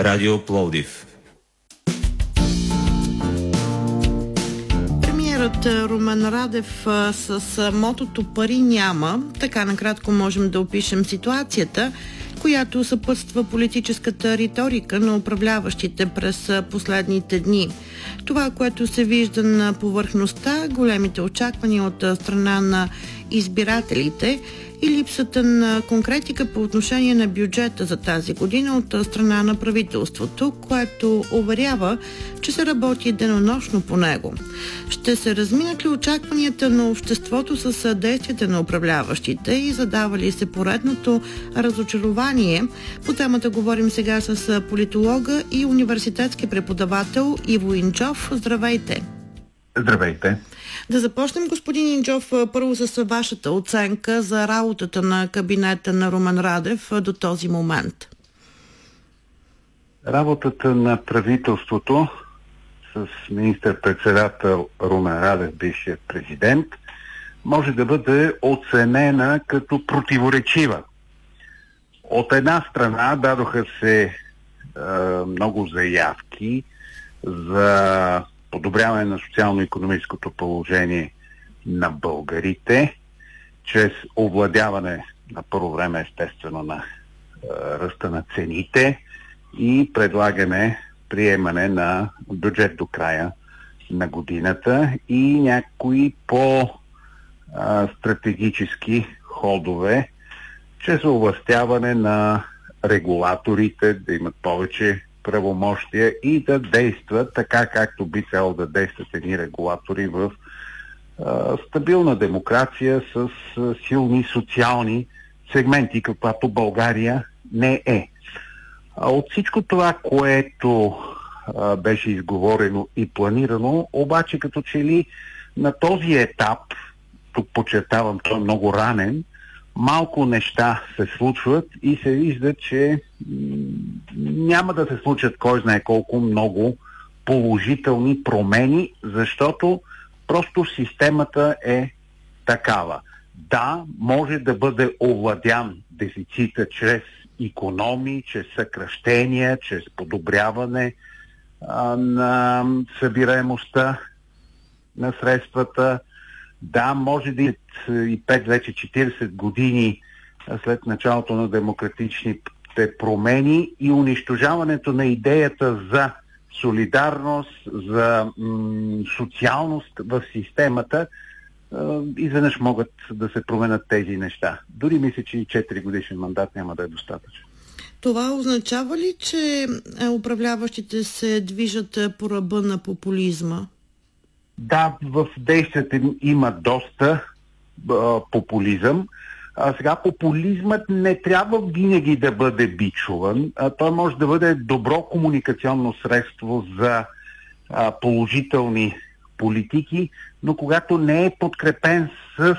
Радио Пловдив. Премиерът Румен Радев с мотото "Пари няма", така накратко можем да опишем ситуацията, която съпътства политическата риторика на управляващите през последните дни. Това, което се вижда на повърхността, големите очаквания от страна на избирателите и липсата на конкретика по отношение на бюджета за тази година от страна на правителството, което уверява, че се работи денонощно по него. Ще се разминат ли очакванията на обществото с действията на управляващите и задава ли се поредното разочарование? По темата говорим сега с политолога и университетски преподавател Иво Инджов. Здравейте! Здравейте! Да започнем, господин Инджов, първо с вашата оценка за работата на кабинета на Румен Радев до този момент. Работата на правителството с министър-председател Румен Радев, бившият президент, може да бъде оценена като противоречива. От една страна дадоха се много заявки за подобряване на социално-икономическото положение на българите, чрез овладяване на първо време естествено на ръста на цените и приемане на бюджет до края на годината и някои по-стратегически ходове, чрез овластяване на регулаторите да имат повече правомощия и да действат така, както би трябвало да действат едни регулатори в стабилна демокрация с силни социални сегменти, каквато България не е. От всичко това, което беше изговорено и планирано, обаче като че ли на този етап, тук подчертавам, той е много ранен, малко неща се случват и се вижда, че няма да се случат кой знае колко много положителни промени, защото просто системата е такава. Да, може да бъде овладян дефицита чрез икономии, чрез съкращения, чрез подобряване на събираемостта на средствата. Да, може да и 5, вече 40 години след началото на демократичните промени и унищожаването на идеята за солидарност, за социалност в системата, изведнъж могат да се променят тези неща. Дори мисля, че и 4 годишен мандат няма да е достатъчен. Това означава ли, че управляващите се движат по ръба на популизма? Да, в действията има доста популизъм. Сега популизмът не трябва винаги да бъде бичуван. Той може да бъде добро комуникационно средство за положителни политики, но когато не е подкрепен с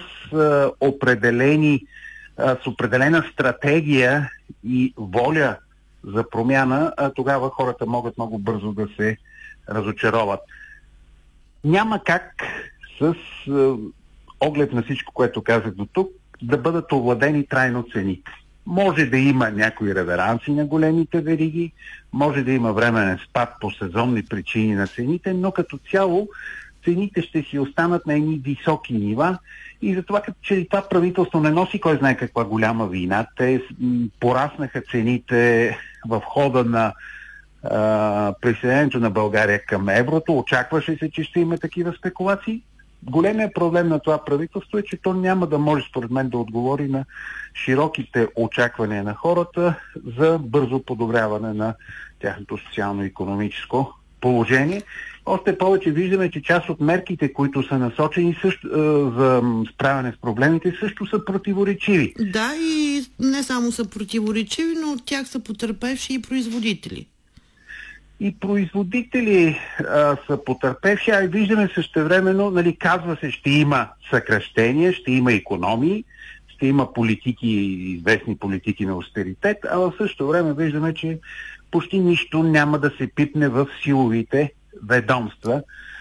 определена стратегия и воля за промяна, тогава хората могат много бързо да се разочароват. Няма как с оглед на всичко, което казах до тук, да бъдат овладени трайно цените. Може да има някои реверанси на големите вериги, може да има временен спад по сезонни причини на цените, но като цяло цените ще си останат на едни високи нива и затова като че това правителство не носи кой знае каква голяма вина. Те пораснаха цените в хода на присъединението на България към еврото. Очакваше се, че ще има такива спекулации. Големият проблем на това правителство е, че то няма да може, според мен, да отговори на широките очаквания на хората за бързо подобряване на тяхното социално-икономическо положение. Още повече виждаме, че част от мерките, които са насочени за справяне с проблемите, също са противоречиви. Да, и не само са противоречиви, но от тях са потърпевши и производители. И производители са потърпевши, а и виждаме същевременно, казва се, ще има съкращения, ще има икономии, ще има известни политики на ausтеритет, а в същото време виждаме, че почти нищо няма да се пипне в силовите ведомства.